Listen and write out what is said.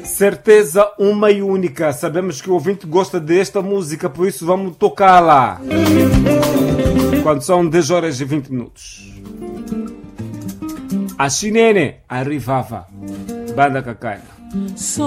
Certeza uma e única. Sabemos que o ouvinte gosta desta música, por isso vamos tocá-la. Quando são 10 horas e 20 minutos. A Chinene arrivava. Banda Cacana.